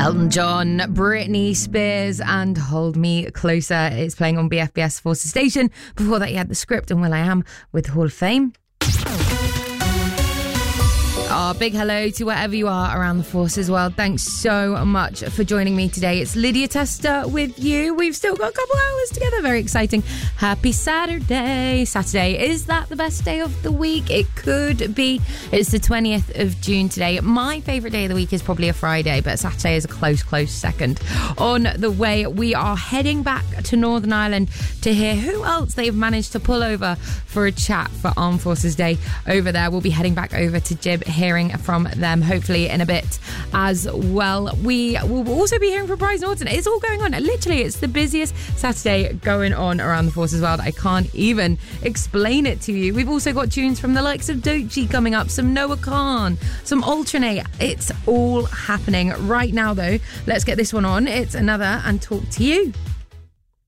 Elton John, Britney Spears and Hold Me Closer is playing on BFBS Forces Station. Before that you had The Script and Will I Am with Hall of Fame. Big hello to wherever you are around the Forces world. Thanks so much for joining me today. It's Lydia Tester with you. We've still got a couple hours together. Very exciting. Happy Saturday. Saturday, is that the best day of the week? It could be. It's the 20th of June today. My favourite day of the week is probably a Friday, but Saturday is a close second. On the way, we are heading back to Northern Ireland to hear who else they've managed to pull over for a chat for Armed Forces Day over there. We'll be heading back over to Jib, hearing from them hopefully in a bit as well. We will also be hearing from Bryce Norton. It's all going on. Literally, it's the busiest Saturday going on around the Forces world. I can't even explain it to you. We've also got tunes from the likes of Doechii coming up, some Noah Khan, some Alternate. It's all happening right now though. Let's get this one on. It's Another and Talk to You.